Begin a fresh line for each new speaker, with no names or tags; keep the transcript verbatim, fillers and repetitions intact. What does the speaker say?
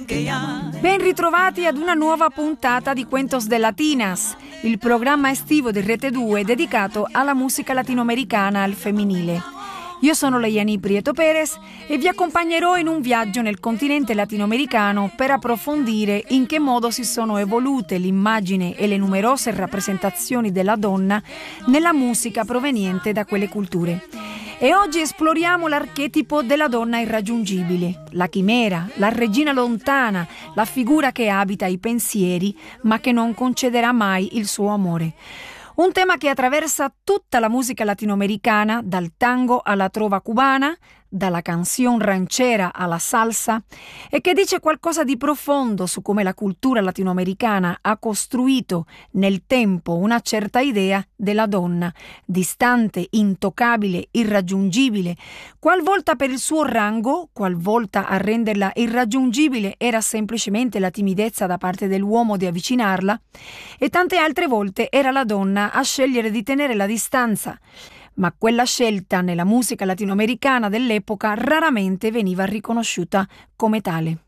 Ben ritrovati ad una nuova puntata di Cuentos de Latinas, il programma estivo di Rete due dedicato alla musica latinoamericana al femminile. Io sono Leiani Prieto Perez e vi accompagnerò in un viaggio nel continente latinoamericano per approfondire in che modo si sono evolute l'immagine e le numerose rappresentazioni della donna nella musica proveniente da quelle culture. E oggi esploriamo l'archetipo della donna irraggiungibile, la chimera, la regina lontana, la figura che abita i pensieri ma che non concederà mai il suo amore. Un tema che attraversa tutta la musica latinoamericana, dal tango alla trova cubana, dalla canción ranchera alla salsa, e che dice qualcosa di profondo su come la cultura latinoamericana ha costruito nel tempo una certa idea della donna, distante, intoccabile, irraggiungibile, qualvolta per il suo rango, qualvolta a renderla irraggiungibile era semplicemente la timidezza da parte dell'uomo di avvicinarla, e tante altre volte era la donna a scegliere di tenere la distanza. Ma quella scelta nella musica latinoamericana dell'epoca raramente veniva riconosciuta come tale.